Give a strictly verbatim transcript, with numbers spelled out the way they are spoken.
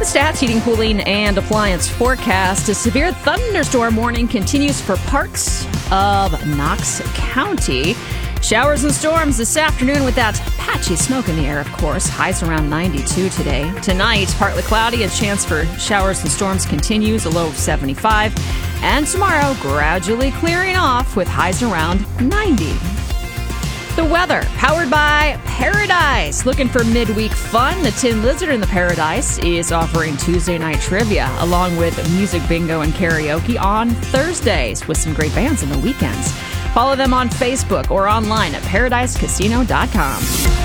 Stats heating, cooling, and appliance forecast. A severe thunderstorm warning continues for parts of Knox County. Showers and storms this afternoon with that patchy smoke in the air, of course. Highs around ninety-two today. Tonight, partly cloudy. A chance for showers and storms continues, a low of seventy-five. And tomorrow, gradually clearing off with highs around ninety. The weather, powered by Paradise. Looking for midweek fun? The Tin Lizard in the Paradise is offering Tuesday night trivia, along with music bingo and karaoke on Thursdays, with some great bands on the weekends. Follow them on Facebook or online at paradise casino dot com.